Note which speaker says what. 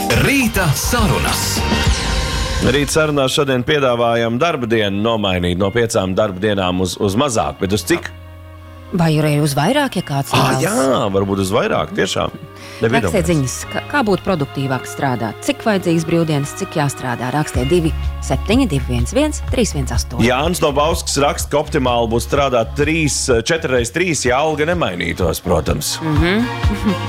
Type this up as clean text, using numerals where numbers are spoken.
Speaker 1: Rīta sarunas.
Speaker 2: Rīt sarunā šodien piedāvājam darba dienu nomainīt no 5 darba dienām uz mazāk, bet uz cik?
Speaker 3: Vai arī uz vairāk, ja kāds vēlas?
Speaker 2: Jā, varbūt uz vairāk, tiešām.
Speaker 3: Rakstiet ziņas, kā būtu produktīvāk strādāt, cik vajadzīgs brīvdienas, cik jāstrādā. Rakstiet 27 211 318.
Speaker 2: Jānis no Bauskas raksta, ka optimāli būtu strādāt 4x3, ja alga nemainītos, protams.